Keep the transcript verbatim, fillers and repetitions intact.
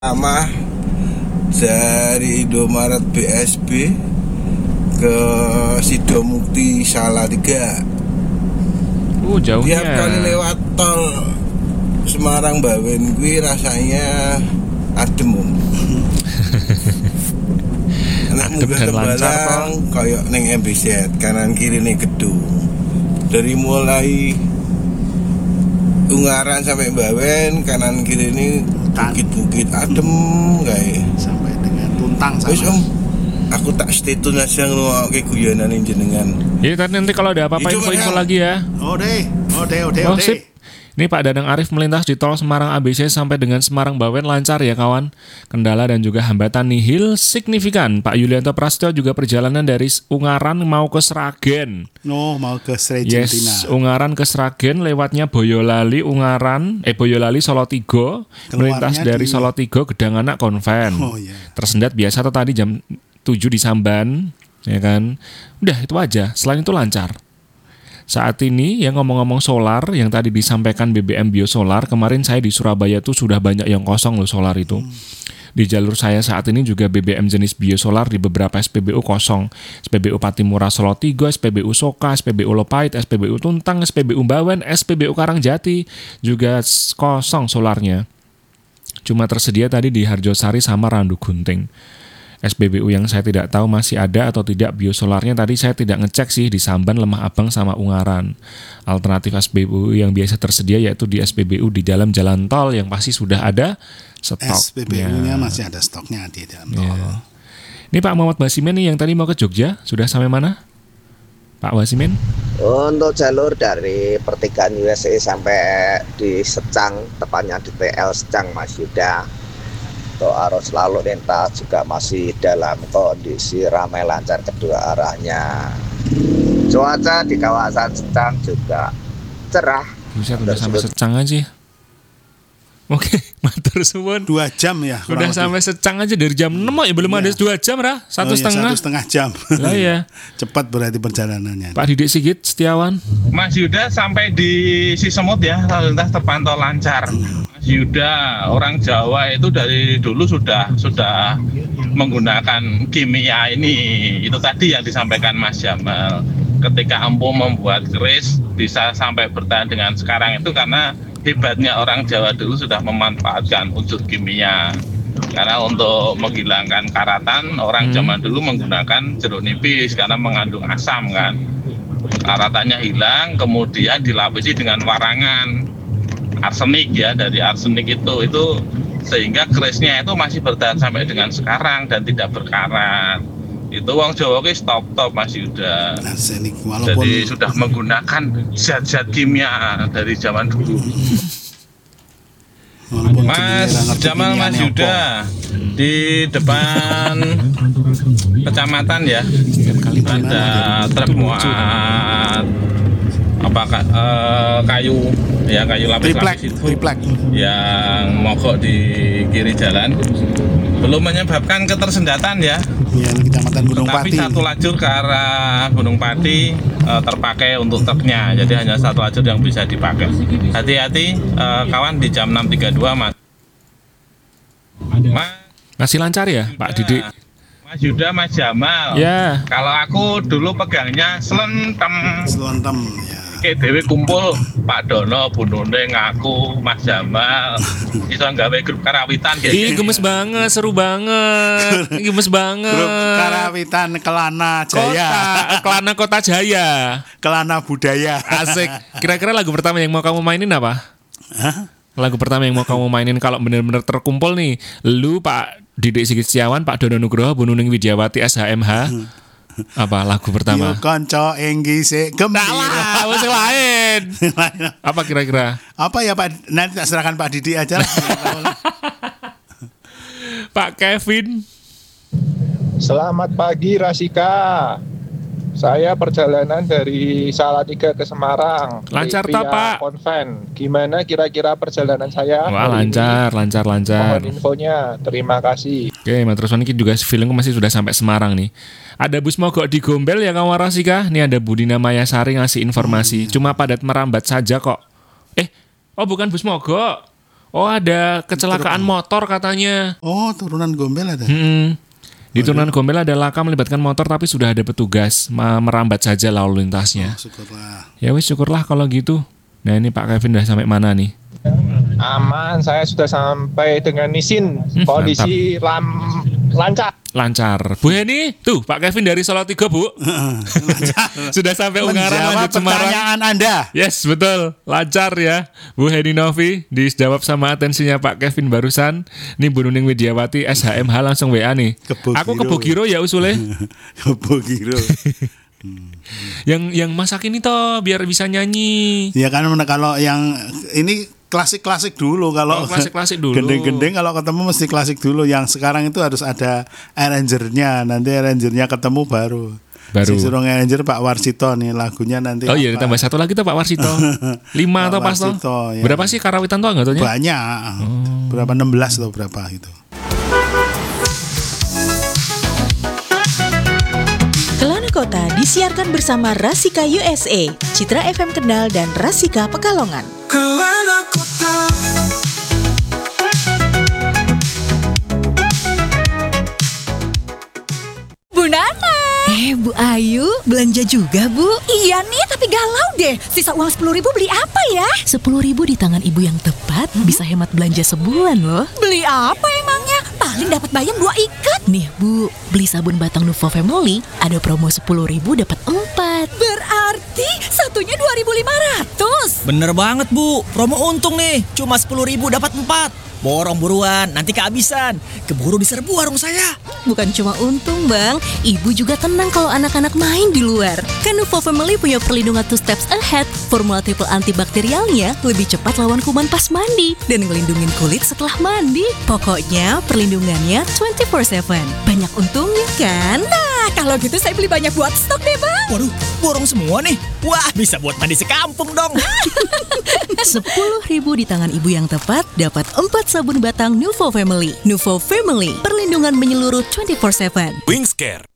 Sama dari Indomaret B S B ke Sidomukti Salatiga. Uh, jauhnya. Tiap kali lewat tol Semarang Bawen gue rasanya adem. Nek munggah Tembalang koyo ning M B Z, kanan kiri ning gedung. Dari mulai Ungaran sampai Bawen, kanan kiri ini bukit-bukit adem kae. Sampai dengan Tuntang sana. Wis Om, aku tak stay tune aja ngrungokke guyonane jenengan. Ya tadi nanti kalau ada apa-apa info-info lagi ya. Oh deh, oh deh, oh deh, Oh oh deh. sip. Ini Pak Dadang Arif melintas di tol Semarang A B C sampai dengan Semarang Bawen lancar ya kawan. Kendala dan juga hambatan nihil signifikan. Pak Yulianto Prasetyo juga perjalanan dari Ungaran mau ke Sragen. Oh, mau ke Sregentina. Yes, Ungaran ke Sragen lewatnya Boyolali, Ungaran, eh Boyolali Solotigo, melintas dari di... Solotigo Gedanganak Konven. Oh iya. Tersendat biasa tuh tadi jam tujuh di Samban, ya kan. Udah itu aja, selain itu lancar. Saat ini yang ngomong-ngomong solar yang tadi disampaikan B B M Biosolar, kemarin saya di Surabaya tuh sudah banyak yang kosong loh solar itu. Hmm. Di jalur saya saat ini juga B B M jenis biosolar di beberapa S P B U kosong. S P B U Patimura Solotigo, S P B U Soka, S P B U Lopait, S P B U Tuntang, S P B U Bawen, S P B U Karangjati juga kosong solarnya. Cuma tersedia tadi di Harjosari sama Randu Gunting. S P B U yang saya tidak tahu masih ada atau tidak biosolarnya tadi saya tidak ngecek sih di Samban, Lemah Abang sama Ungaran. Alternatif S P B U yang biasa tersedia yaitu di S P B U di dalam jalan tol yang pasti sudah ada stoknya. S P B U-nya masih ada stoknya di dalam tol. Ya. Ini Pak Muhammad Basimen nih yang tadi mau ke Jogja, sudah sampai mana? Pak Basimen? Untuk jalur dari pertigaan U S A sampai di Secang, tepatnya di T L Secang Mas Yuda. Untuk arus lalu lintas juga masih dalam kondisi ramai lancar kedua arahnya. Cuaca di kawasan Secang juga cerah. Bisa udah sampai Secang aja. Oke, matur suwun. Dua jam ya. Udah sampai Secang aja dari jam enam ya belum ya. Ada dua jam Rah, satu oh, setengah. Satu setengah jam. Lah ya. Cepat berarti perjalanannya. Pak Didik Sigit Setiawan. Mas Yuda sampai di Sisemut ya, lalu lintas terpantau lancar. Mas Yuda, orang Jawa itu dari dulu sudah sudah menggunakan kimia ini. Itu tadi yang disampaikan Mas Jamal. Ketika ampuh membuat keris bisa sampai bertahan dengan sekarang itu karena hebatnya orang Jawa dulu sudah memanfaatkan unsur kimia. Karena untuk menghilangkan karatan, orang hmm. zaman dulu menggunakan jeruk nipis karena mengandung asam kan. Karatannya hilang, kemudian dilapisi dengan warangan arsenik ya, dari arsenik itu itu sehingga kerisnya itu masih bertahan sampai dengan sekarang dan tidak berkarat. Itu wong Jawa ki stop-stop Mas Yuda. Arsenik walaupun jadi sudah menggunakan zat-zat kimia dari zaman dulu. Walaupun Mas Jamal Mas Yuda di depan kecamatan ya ada truk muat apakah uh, kayu ya kayu lapis-lapis itu triplek yang mogok di kiri jalan belum menyebabkan ketersendatan ya. Ya, kecamatan Gunung Tapi Pati. satu lajur ke arah Gunung Pati uh, terpakai untuk truknya, jadi hanya satu lajur yang bisa dipakai. Hati-hati uh, kawan di jam enam tiga puluh dua Mas. Mas masih lancar ya Yuda, Pak Didik? Mas Yuda, Mas Jamal. Ya. Kalau aku dulu pegangnya selentem. Selentem ya. Oke, Dewi kumpul Pak Dono, Bu Nune ngaku Mas Jamal. Itu nggawe grup karawitan gitu. Ih, gemes banget, seru banget. Gemes banget. Grup karawitan Kelana Jaya. Kota, Kelana Kota Jaya. Kelana Budaya. Asik. Kira-kira lagu pertama yang mau kamu mainin apa? Hah? Lagu pertama yang mau kamu mainin kalau benar-benar terkumpul nih, lu Pak Didik Sigit Setiawan, Pak Dono Nugroho, Bu Nuning Widiawati S H M H. Apa lagu pertama? Yo kanca enggise gembira. Wes lain. Apa kira-kira? Apa ya Pak? Nanti tak serahkan Pak Didi aja. Pak Kevin. Selamat pagi Rasika. Saya perjalanan dari Salatiga ke Semarang. Lancar tak Pak? Konven. Gimana kira-kira perjalanan saya? Wah lancar, ini? lancar, lancar. Mohon infonya. Terima kasih. Oke, Matrus ini juga feelingku masih sudah sampai Semarang nih. Ada bus mogok di Gombel ya kawan Rasika. Ini ada Budina Mayasari ngasih informasi. Hmm. Cuma padat merambat saja kok. Eh, oh bukan bus mogok. Oh, ada kecelakaan motor katanya. Oh, turunan Gombel ada. Hmm. Di Turunan Gombel ada laka melibatkan motor tapi sudah ada petugas merambat saja lalu lintasnya. Oh, syukurlah. Ya wis syukurlah kalau gitu. Nah ini Pak Kevin udah sampai mana nih? Aman, saya sudah sampai dengan Nisin. Kondisi lam, lancar. Lancar. Bu Heni, tuh Pak Kevin dari Salatiga, Bu. Sudah sampai Ungaran Menjawab lanjut Semarang. pertanyaan Anda. Yes, betul. Lancar ya. Bu Heni Novi dijawab sama atensinya Pak Kevin barusan. Nih Bu Nuning Widiawati S H M H langsung W A nih. Kebo Aku Giro. ke Bogiro ya usulnya. Kebo Giro. Yang yang masak ini toh biar bisa nyanyi. Ya kan kalau yang ini klasik-klasik dulu kalau Oh, klasik-klasik dulu. Gendeng-gendeng kalau ketemu mesti klasik dulu. Yang sekarang itu harus ada arrangernya. Nanti arrangernya ketemu baru. Baru. Si suruh arranger Pak Warsito nih lagunya nanti. Oh iya, apa? ditambah satu lagi tuh Pak Warsito. Lima Pak atau pas toh? Warsito, ya. Berapa sih karawitan tuh nggak taunya? Banyak. Berapa enam belas atau berapa itu. Kelana Kota disiarkan bersama Rasika U S A, Citra F M Kendal dan Rasika Pekalongan. Kelana Kota. Bu Nana. Eh, Bu Ayu, belanja juga, Bu? Iya nih, tapi galau deh. Sisa uang sepuluh ribu beli apa ya? Sepuluh ribu di tangan ibu yang tepat bisa hemat belanja sebulan loh. Beli apa emangnya? Paling dapat bayam dua ikat. Nih Bu, beli sabun batang Nuvo Family ada promo sepuluh ribu dapat empat. Berarti satunya dua ribu lima ratus. Bener banget Bu, promo untung nih, cuma sepuluh ribu dapat empat. Borong buruan, nanti kehabisan. Keburu diserbu warung saya. Bukan cuma untung Bang, ibu juga tenang kalau anak-anak main di luar. Kan Nuvo Family punya perlindungan two steps ahead. Formula triple antibakterialnya lebih cepat lawan kuman pas mandi dan ngelindungin kulit setelah mandi. Pokoknya perlindungannya twenty four seven. Banyak untungnya kan? Nah, kalau gitu saya beli banyak buat stok deh Bang. Waduh, borong semua nih. Wah, bisa buat mandi sekampung dong. Sepuluh ribu di tangan ibu yang tepat dapat empat sabun batang Nuvo Family. Nuvo Family, perlindungan menyeluruh twenty four seven. Wingscare,